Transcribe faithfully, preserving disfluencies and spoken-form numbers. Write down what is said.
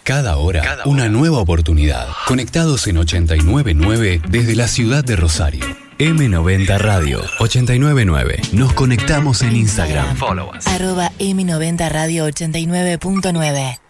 Cada hora, Cada hora, una nueva oportunidad. Conectados en ochenta y nueve punto nueve desde la ciudad de Rosario. eme noventa Radio ochenta y nueve punto nueve. Nos conectamos en Instagram. Follow us. Arroba eme noventa Radio ochenta y nueve punto nueve.